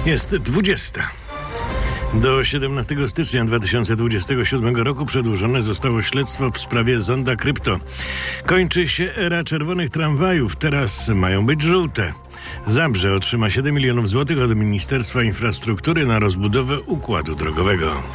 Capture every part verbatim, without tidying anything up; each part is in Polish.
Jest dwudziesta. Do siedemnastego stycznia dwa tysiące dwudziestego siódmego roku przedłużone zostało śledztwo w sprawie Zonda Krypto. Kończy się era czerwonych tramwajów, teraz mają być żółte. Zabrze otrzyma siedem milionów złotych od Ministerstwa Infrastruktury na rozbudowę układu drogowego.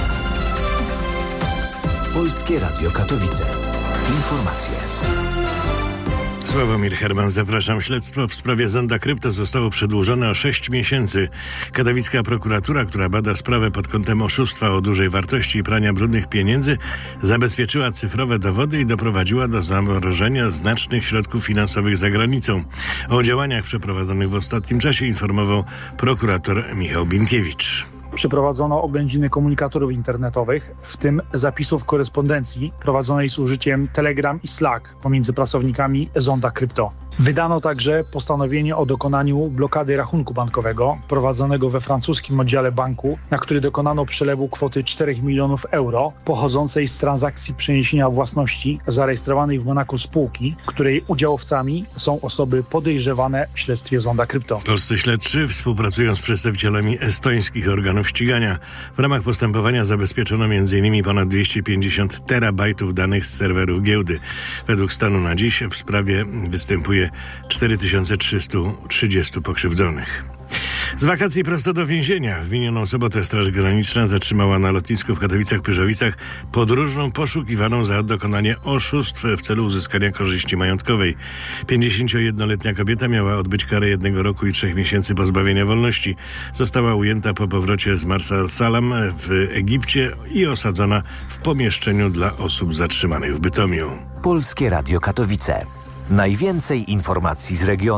Polskie Radio Katowice. Informacje. Sławomir Herman, zapraszam. Śledztwo w sprawie Zonda Krypto zostało przedłużone o sześć miesięcy. Katowicka prokuratura, która bada sprawę pod kątem oszustwa o dużej wartości i prania brudnych pieniędzy, zabezpieczyła cyfrowe dowody i doprowadziła do zamrożenia znacznych środków finansowych za granicą. O działaniach przeprowadzonych w ostatnim czasie informował prokurator Michał Binkiewicz. Przeprowadzono oględziny komunikatorów internetowych, w tym zapisów korespondencji prowadzonej z użyciem Telegram i Slack pomiędzy pracownikami Zonda Krypto. Wydano także postanowienie o dokonaniu blokady rachunku bankowego prowadzonego we francuskim oddziale banku, na który dokonano przelewu kwoty czterech milionów euro pochodzącej z transakcji przeniesienia własności zarejestrowanej w Monaku spółki, której udziałowcami są osoby podejrzewane w śledztwie Zonda Krypto. Polscy śledczy współpracują z przedstawicielami estońskich organów ścigania. W ramach postępowania zabezpieczono między innymi ponad dwieście pięćdziesiąt terabajtów danych z serwerów giełdy. Według stanu na dziś w sprawie występuje cztery tysiące trzysta trzydzieści pokrzywdzonych. Z wakacji prosto do więzienia. W minioną sobotę Straż Graniczna zatrzymała na lotnisku w Katowicach-Pyrzowicach podróżną poszukiwaną za dokonanie oszustw w celu uzyskania korzyści majątkowej. pięćdziesięciojednoletnia kobieta miała odbyć karę jednego roku i trzech miesięcy pozbawienia wolności. Została ujęta po powrocie z Marsa Salam w Egipcie i osadzona w pomieszczeniu dla osób zatrzymanych w Bytomiu. Polskie Radio Katowice. Najwięcej informacji z regionu.